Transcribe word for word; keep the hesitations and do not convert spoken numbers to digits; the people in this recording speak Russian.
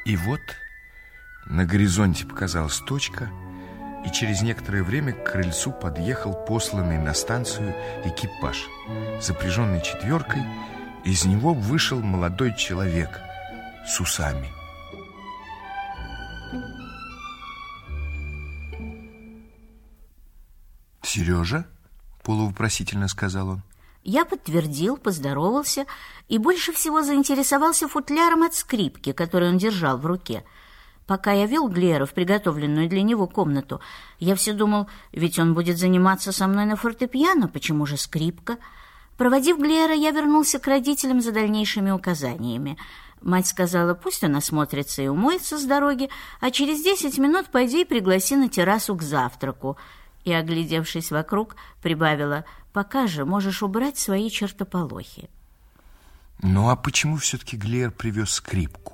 И вот на горизонте показалась точка, и через некоторое время к крыльцу подъехал посланный на станцию экипаж, запряженный четверкой. Из него вышел молодой человек с усами. «Сережа?» — полувопросительно сказал он. Я подтвердил, поздоровался и больше всего заинтересовался футляром от скрипки, который он держал в руке. Пока я вел Глера в приготовленную для него комнату, я все думал, ведь он будет заниматься со мной на фортепиано, почему же скрипка? Проводив Глера, я вернулся к родителям за дальнейшими указаниями. Мать сказала, пусть он осмотрится и умоется с дороги, а через десять минут пойди и пригласи на террасу к завтраку. И, оглядевшись вокруг, прибавила, пока же можешь убрать свои чертополохи. Ну, а почему все-таки Глер привез скрипку?